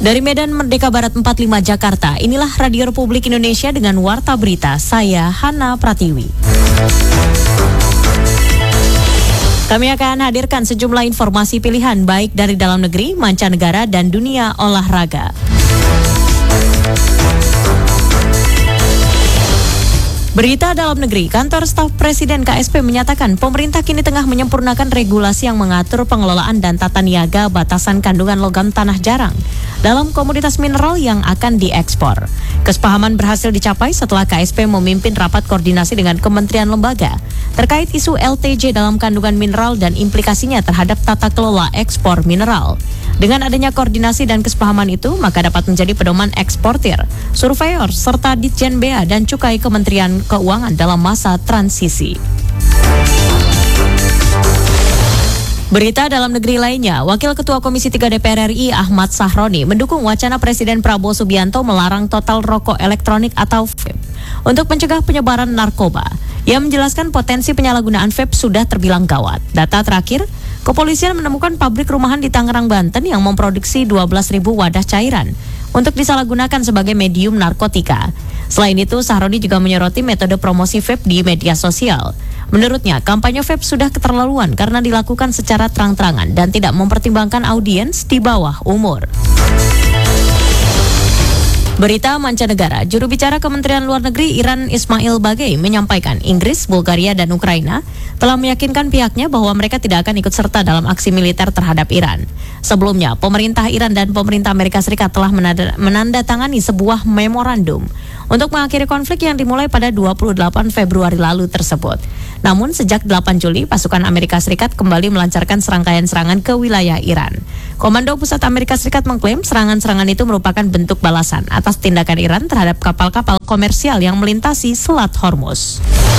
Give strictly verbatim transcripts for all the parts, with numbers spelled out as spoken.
Dari Medan Merdeka Barat empat puluh lima Jakarta, inilah Radio Republik Indonesia dengan Warta Berita, saya Hana Pratiwi. Kami akan hadirkan sejumlah informasi pilihan baik dari dalam negeri, mancanegara, dan dunia olahraga. Berita dalam negeri, kantor staf Presiden K S P menyatakan pemerintah kini tengah menyempurnakan regulasi yang mengatur pengelolaan dan tata niaga batasan kandungan logam tanah jarang dalam komoditas mineral yang akan diekspor. Kesepahaman berhasil dicapai setelah K S P memimpin rapat koordinasi dengan kementerian lembaga terkait isu L T J dalam kandungan mineral dan implikasinya terhadap tata kelola ekspor mineral. Dengan adanya koordinasi dan kesepahaman itu, maka dapat menjadi pedoman eksportir, surveyor, serta Ditjen Bea dan Cukai Kementerian Keuangan dalam masa transisi. Berita dalam negeri lainnya, Wakil Ketua Komisi tiga D P R R I Ahmad Sahroni mendukung wacana Presiden Prabowo Subianto melarang total rokok elektronik atau vape untuk mencegah penyebaran narkoba. Ia menjelaskan potensi penyalahgunaan vape sudah terbilang gawat. Data terakhir, kepolisian menemukan pabrik rumahan di Tangerang, Banten yang memproduksi dua belas ribu wadah cairan untuk disalahgunakan sebagai medium narkotika. Selain itu, Sahroni juga menyoroti metode promosi vape di media sosial. Menurutnya, kampanye vape sudah keterlaluan karena dilakukan secara terang-terangan dan tidak mempertimbangkan audiens di bawah umur. Berita mancanegara, juru bicara Kementerian Luar Negeri Iran Ismail Bagei menyampaikan Inggris, Bulgaria, dan Ukraina telah meyakinkan pihaknya bahwa mereka tidak akan ikut serta dalam aksi militer terhadap Iran. Sebelumnya, pemerintah Iran dan pemerintah Amerika Serikat telah menandatangani sebuah memorandum untuk mengakhiri konflik yang dimulai pada dua puluh delapan Februari lalu tersebut. Namun sejak delapan Juli, pasukan Amerika Serikat kembali melancarkan serangkaian serangan ke wilayah Iran. Komando Pusat Amerika Serikat mengklaim serangan-serangan itu merupakan bentuk balasan atas tindakan Iran terhadap kapal-kapal komersial yang melintasi Selat Hormuz.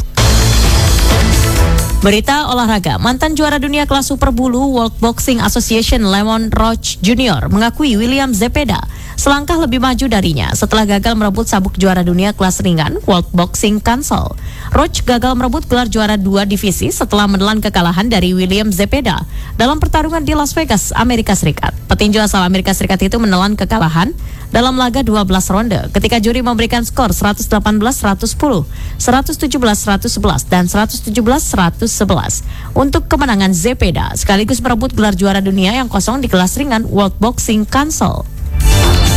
Berita olahraga, mantan juara dunia kelas super bulu World Boxing Association Lemon Roach Junior mengakui William Zepeda selangkah lebih maju darinya setelah gagal merebut sabuk juara dunia kelas ringan World Boxing Council. Roach gagal merebut gelar juara dua divisi setelah menelan kekalahan dari William Zepeda dalam pertarungan di Las Vegas, Amerika Serikat. Petinju asal Amerika Serikat itu menelan kekalahan dalam laga dua belas ronde ketika juri memberikan skor seratus delapan belas seratus sepuluh, seratus tujuh belas seratus sebelas, dan seratus tujuh belas seratus sebelas untuk kemenangan Zepeda sekaligus merebut gelar juara dunia yang kosong di kelas ringan World Boxing Council.